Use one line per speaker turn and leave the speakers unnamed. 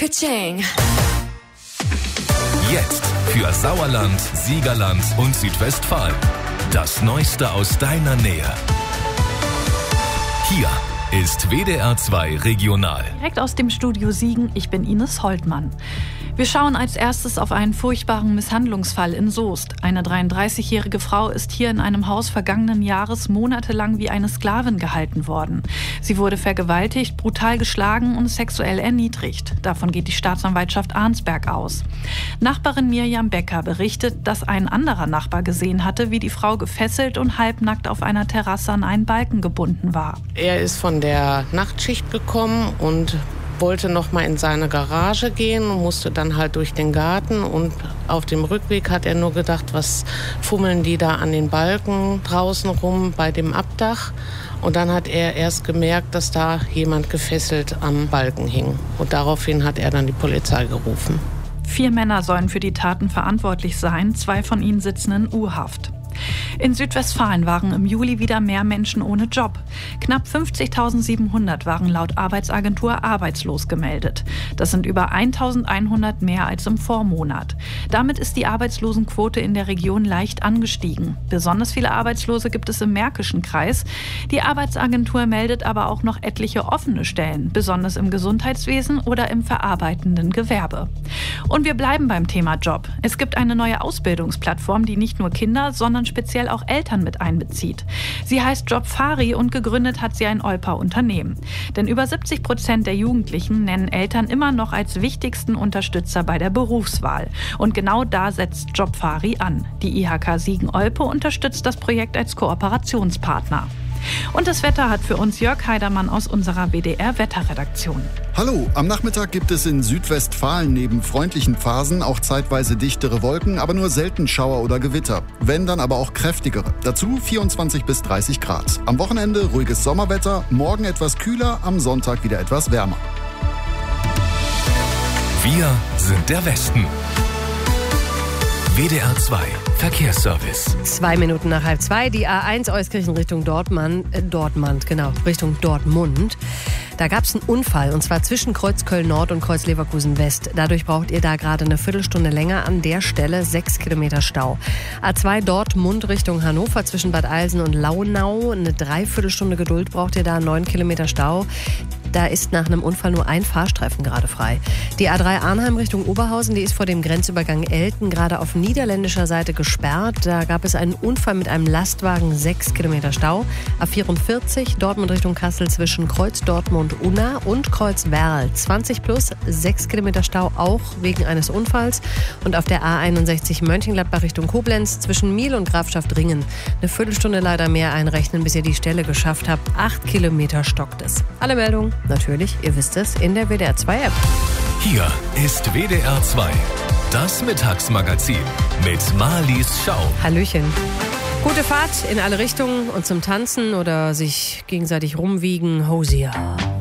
Ka-ching.
Jetzt für Sauerland, Siegerland und Südwestfalen. Das Neueste aus deiner Nähe. Hier ist WDR 2 Regional.
Direkt aus dem Studio Siegen, ich bin Ines Holtmann. Wir schauen als erstes auf einen furchtbaren Misshandlungsfall in Soest. Eine 33-jährige Frau ist hier in einem Haus vergangenen Jahres monatelang wie eine Sklavin gehalten worden. Sie wurde vergewaltigt, brutal geschlagen und sexuell erniedrigt. Davon geht die Staatsanwaltschaft Arnsberg aus. Nachbarin Mirjam Becker berichtet, dass ein anderer Nachbar gesehen hatte, wie die Frau gefesselt und halbnackt auf einer Terrasse an einen Balken gebunden war.
Er ist von der Nachtschicht gekommen und wollte noch mal in seine Garage gehen und musste dann halt durch den Garten. Und auf dem Rückweg hat er nur gedacht, was fummeln die da an den Balken draußen rum bei dem Abdach. Und dann hat er erst gemerkt, dass da jemand gefesselt am Balken hing. Und daraufhin hat er dann die Polizei gerufen.
4 Männer sollen für die Taten verantwortlich sein. 2 von ihnen sitzen in U-Haft. In Südwestfalen waren im Juli wieder mehr Menschen ohne Job. Knapp 50.700 waren laut Arbeitsagentur arbeitslos gemeldet. Das sind über 1.100 mehr als im Vormonat. Damit ist die Arbeitslosenquote in der Region leicht angestiegen. Besonders viele Arbeitslose gibt es im Märkischen Kreis. Die Arbeitsagentur meldet aber auch noch etliche offene Stellen, besonders im Gesundheitswesen oder im verarbeitenden Gewerbe. Und wir bleiben beim Thema Job. Es gibt eine neue Ausbildungsplattform, die nicht nur Kinder, sondern speziell auch Eltern mit einbezieht. Sie heißt Jobfari und gegründet hat sie ein Olper Unternehmen. Denn über 70% der Jugendlichen nennen Eltern immer noch als wichtigsten Unterstützer bei der Berufswahl. Und genau da setzt Jobfari an. Die IHK Siegen-Olpe unterstützt das Projekt als Kooperationspartner. Und das Wetter hat für uns Jörg Heidermann aus unserer WDR-Wetterredaktion.
Hallo, am Nachmittag gibt es in Südwestfalen neben freundlichen Phasen auch zeitweise dichtere Wolken, aber nur selten Schauer oder Gewitter. Wenn, dann aber auch kräftigere. Dazu 24 bis 30 Grad. Am Wochenende ruhiges Sommerwetter, morgen etwas kühler, am Sonntag wieder etwas wärmer.
Wir sind der Westen. WDR 2 Verkehrsservice.
2 Minuten nach 1:30, die A1 Euskirchen Richtung Richtung Dortmund. Da gab es einen Unfall, und zwar zwischen Kreuz Köln-Nord und Kreuz Leverkusen-West. Dadurch braucht ihr da gerade eine Viertelstunde länger, an der Stelle 6 Kilometer Stau. A2 Dortmund Richtung Hannover zwischen Bad Eilsen und Launau, eine Dreiviertelstunde Geduld braucht ihr da, 9 Kilometer Stau. Da ist nach einem Unfall nur ein Fahrstreifen gerade frei. Die A3 Arnheim Richtung Oberhausen, die ist vor dem Grenzübergang Elten gerade auf niederländischer Seite gesperrt. Da gab es einen Unfall mit einem Lastwagen, 6 Kilometer Stau. A44 Dortmund Richtung Kassel zwischen Kreuz Dortmund-Unna und Kreuz Werl, 20 plus, 6 Kilometer Stau, auch wegen eines Unfalls. Und auf der A61 Mönchengladbach Richtung Koblenz zwischen Miel und Grafschaft Ringen. Eine Viertelstunde leider mehr einrechnen, bis ihr die Stelle geschafft habt. 8 Kilometer stockt es. Alle Meldungen natürlich, ihr wisst es, in der WDR 2 App.
Hier ist WDR 2, das Mittagsmagazin mit Marlies Schau.
Hallöchen. Gute Fahrt in alle Richtungen und zum Tanzen oder sich gegenseitig rumwiegen, Hosier.